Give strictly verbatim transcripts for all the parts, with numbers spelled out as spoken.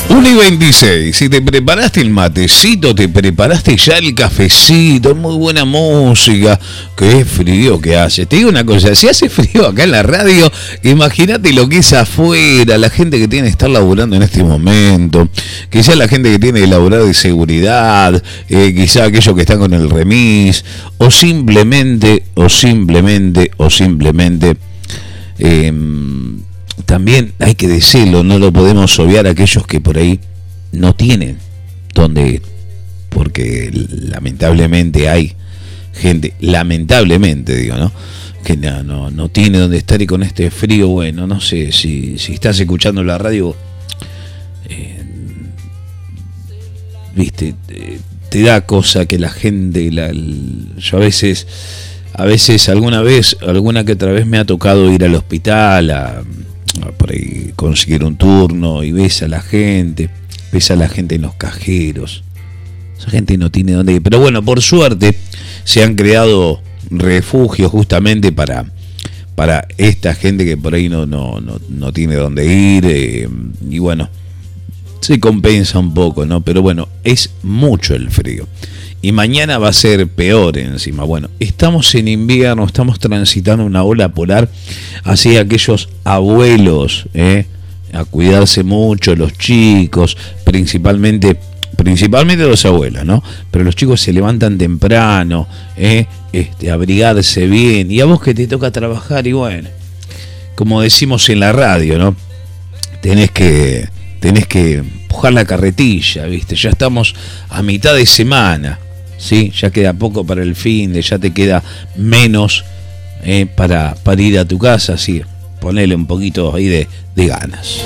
uno y veintiséis, si te preparaste el matecito, te preparaste ya el cafecito, muy buena música, qué frío que hace. Te digo una cosa, si hace frío acá en la radio, imagínate lo que es afuera, la gente que tiene que estar laburando en este momento, quizá la gente que tiene que laburar de seguridad, eh, quizá aquellos que están con el remis, o simplemente, o simplemente, o simplemente... Eh, también hay que decirlo, no lo podemos obviar a aquellos que por ahí no tienen dónde ir, porque lamentablemente hay gente, lamentablemente digo, ¿no? Que no, no, no tiene dónde estar y con este frío, bueno, no sé, si, si estás escuchando la radio, eh, viste, te, te da cosa que la gente, la, el, yo a veces, a veces, alguna vez, alguna que otra vez me ha tocado ir al hospital a... por ahí conseguir un turno y ves a la gente, ves a la gente en los cajeros, esa gente no tiene dónde ir, pero bueno, por suerte se han creado refugios justamente para, para esta gente que por ahí no, no, no, no tiene dónde ir, eh, y bueno, se compensa un poco, ¿no? Pero bueno, es mucho el frío. Y mañana va a ser peor encima. Bueno, estamos en invierno, estamos transitando una ola polar, así aquellos abuelos, ¿eh? A cuidarse mucho, los chicos, principalmente, principalmente los abuelos, ¿no? Pero los chicos se levantan temprano, ¿eh? Este, abrigarse bien, y a vos que te toca trabajar, y bueno, como decimos en la radio, ¿no? Tenés que, tenés que empujar la carretilla, ¿viste? Ya estamos a mitad de semana. Sí, ya queda poco para el fin de, ya te queda menos eh, para, para ir a tu casa, así, ponele un poquito ahí de, de ganas.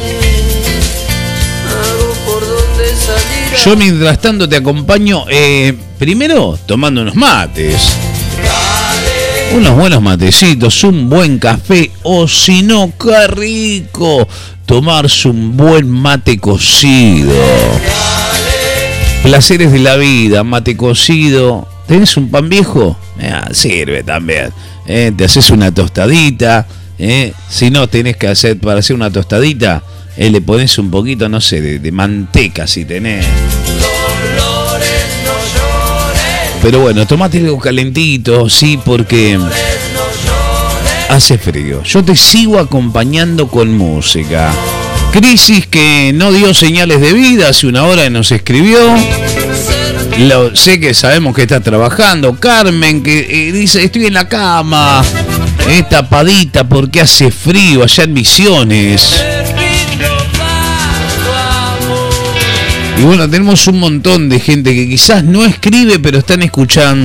Yo mientras tanto te acompaño, eh, primero tomando unos mates, unos buenos matecitos, un buen café, o si no, qué rico tomarse un buen mate cocido. Placeres de la vida, mate cocido. ¿Tenés un pan viejo? Eh, sirve también. Eh, te haces una tostadita. Eh. Si no tenés que hacer, para hacer una tostadita, eh, le pones un poquito, no sé, de, de manteca si tenés. Pero bueno, tomate algo calentito, sí, porque hace frío. Yo te sigo acompañando con música. Crisis, que no dio señales de vida, hace una hora nos escribió. Lo, sé que sabemos que está trabajando. Carmen, que eh, dice, estoy en la cama, eh, tapadita porque hace frío allá en Misiones. Y bueno, tenemos un montón de gente que quizás no escribe, pero están escuchando.